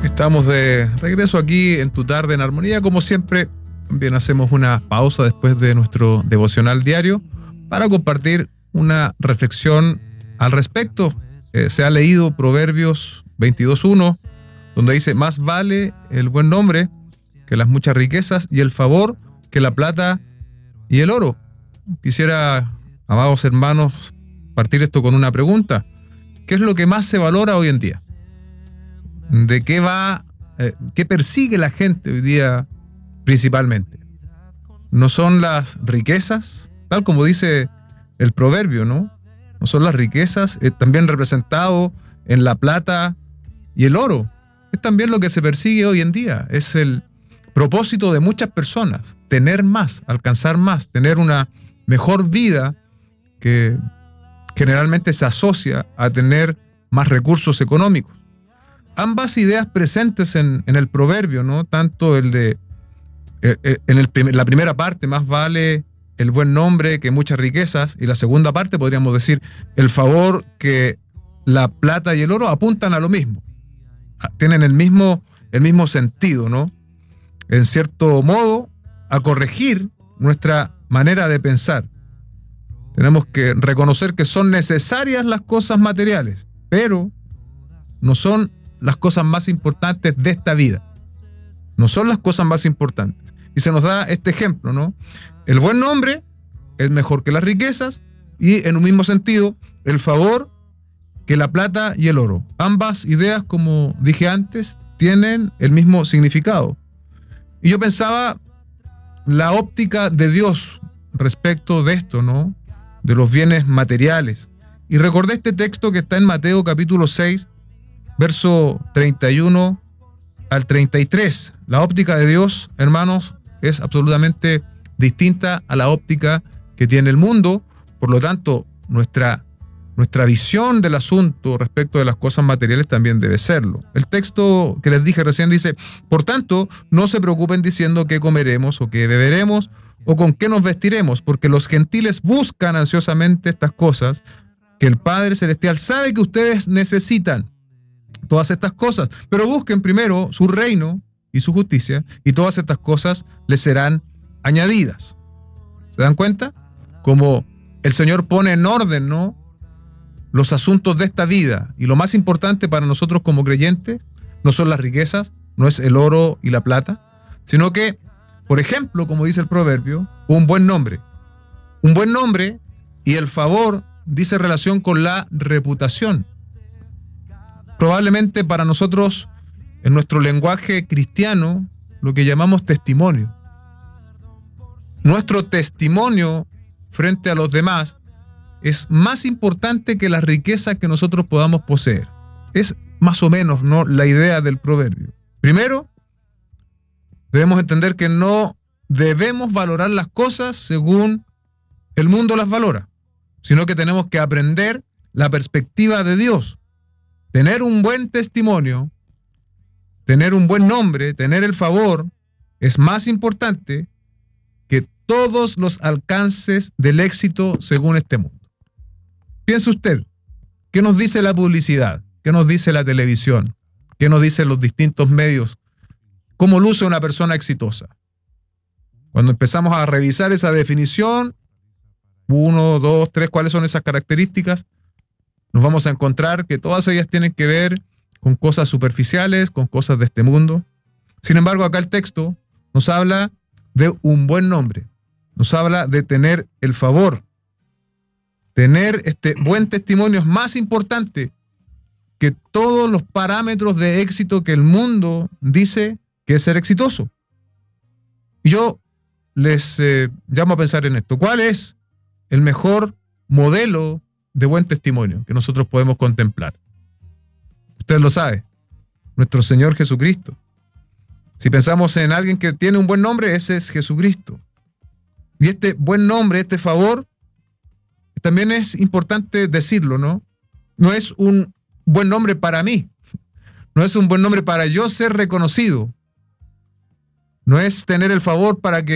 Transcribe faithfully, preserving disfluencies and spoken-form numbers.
Estamos de regreso aquí en Tu Tarde en Armonía. Como siempre, también hacemos una pausa después de nuestro devocional diario para compartir una reflexión al respecto. Eh, se ha leído Proverbios veintidós uno, donde dice: más vale el buen nombre que las muchas riquezas, y el favor que la plata y el oro. Quisiera, amados hermanos, partir esto con una pregunta. ¿Qué es lo que más se valora hoy en día? ¿De qué va, eh, qué persigue la gente hoy día principalmente? ¿No son las riquezas? Tal como dice el proverbio, ¿no? No son las riquezas, eh, también representado en la plata y el oro. Es también lo que se persigue hoy en día. Es el propósito de muchas personas: tener más, alcanzar más, tener una mejor vida, que generalmente se asocia a tener más recursos económicos. Ambas ideas presentes en, en el proverbio, ¿no? Tanto el de, eh, en el, la primera parte, más vale el buen nombre que muchas riquezas, y la segunda parte, podríamos decir, el favor que la plata y el oro, apuntan a lo mismo. Tienen el mismo, el mismo sentido, ¿no? En cierto modo, a corregir nuestra manera de pensar. Tenemos que reconocer que son necesarias las cosas materiales, pero no son las cosas más importantes de esta vida. No son las cosas más importantes. Y se nos da este ejemplo, ¿no? El buen nombre es mejor que las riquezas, y en un mismo sentido, el favor que la plata y el oro. Ambas ideas, como dije antes, tienen el mismo significado. Y yo pensaba la óptica de Dios respecto de esto, ¿no? De los bienes materiales. Y recordé este texto que está en Mateo capítulo seis, verso treinta y uno al treinta y tres. La óptica de Dios, hermanos, es absolutamente distinta a la óptica que tiene el mundo. Por lo tanto, nuestra, nuestra visión del asunto respecto de las cosas materiales también debe serlo. El texto que les dije recién dice: por tanto, no se preocupen diciendo qué comeremos o qué beberemos o con qué nos vestiremos, porque los gentiles buscan ansiosamente estas cosas que el Padre Celestial sabe que ustedes necesitan. Todas estas cosas, pero busquen primero su reino y su justicia, y todas estas cosas les serán añadidas. ¿Se dan cuenta? Como el Señor pone en orden, ¿no?, los asuntos de esta vida, y lo más importante para nosotros como creyentes no son las riquezas, no es el oro y la plata, sino que, por ejemplo, como dice el proverbio, un buen nombre. Un buen nombre y el favor dice relación con la reputación. Probablemente para nosotros, en nuestro lenguaje cristiano, lo que llamamos testimonio. Nuestro testimonio frente a los demás es más importante que las riquezas que nosotros podamos poseer. Es más o menos, ¿no?, la idea del proverbio. Primero, debemos entender que no debemos valorar las cosas según el mundo las valora, sino que tenemos que aprender la perspectiva de Dios. Tener un buen testimonio, tener un buen nombre, tener el favor, es más importante que todos los alcances del éxito según este mundo. Piense usted, ¿qué nos dice la publicidad? ¿Qué nos dice la televisión? ¿Qué nos dicen los distintos medios? ¿Cómo luce una persona exitosa? Cuando empezamos a revisar esa definición, uno, dos, tres, ¿cuáles son esas características?, nos vamos a encontrar que todas ellas tienen que ver con cosas superficiales, con cosas de este mundo. Sin embargo, acá el texto nos habla de un buen nombre, nos habla de tener el favor. Tener este buen testimonio es más importante que todos los parámetros de éxito que el mundo dice que es ser exitoso. Y yo les eh, llamo a pensar en esto. ¿Cuál es el mejor modelo de buen testimonio que nosotros podemos contemplar? Usted lo sabe, nuestro Señor Jesucristo. Si pensamos en alguien que tiene un buen nombre, ese es Jesucristo. Y este buen nombre, este favor, también es importante decirlo, ¿no? No es un buen nombre para mí, no es un buen nombre para yo ser reconocido, no es tener el favor para que